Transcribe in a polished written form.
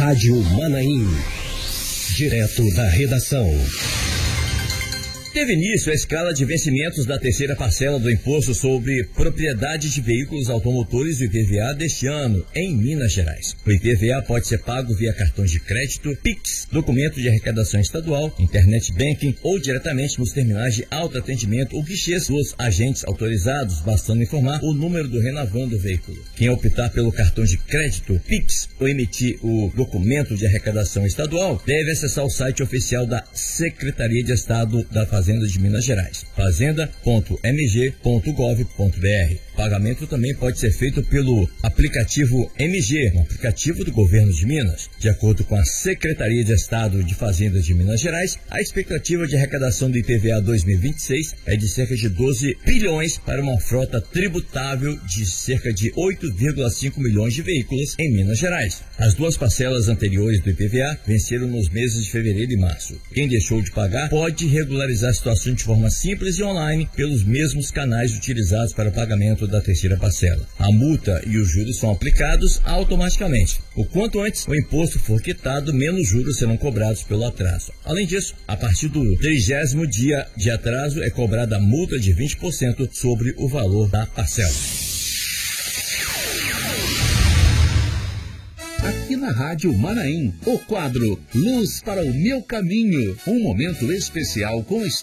Rádio Manaim. Direto da redação. Teve início a escala de vencimentos da terceira parcela do Imposto sobre Propriedade de Veículos Automotores do IPVA deste ano, em Minas Gerais. O IPVA pode ser pago via cartões de crédito, Pix, documento de arrecadação estadual, internet banking ou diretamente nos terminais de autoatendimento ou guichês dos agentes autorizados, bastando informar o número do Renavan do veículo. Quem optar pelo cartão de crédito, Pix, ou emitir o documento de arrecadação estadual, deve acessar o site oficial da Secretaria de Estado da Fazenda de Minas Gerais, fazenda.mg.gov.br. Pagamento também pode ser feito pelo aplicativo MG, um aplicativo do governo de Minas. De acordo com a Secretaria de Estado de Fazenda de Minas Gerais, a expectativa de arrecadação do IPVA 2026 é de cerca de 12 bilhões para uma frota tributável de cerca de 8,5 milhões de veículos em Minas Gerais. As duas parcelas anteriores do IPVA venceram nos meses de fevereiro e março. Quem deixou de pagar pode regularizar a situação de forma simples e online pelos mesmos canais utilizados para o pagamento da terceira parcela. A multa e os juros são aplicados automaticamente. O quanto antes o imposto for quitado, menos juros serão cobrados pelo atraso. Além disso, a partir do 30º dia de atraso é cobrada a multa de 20% sobre o valor da parcela. Aqui na Rádio Manaim, o quadro Luz para o Meu Caminho, um momento especial com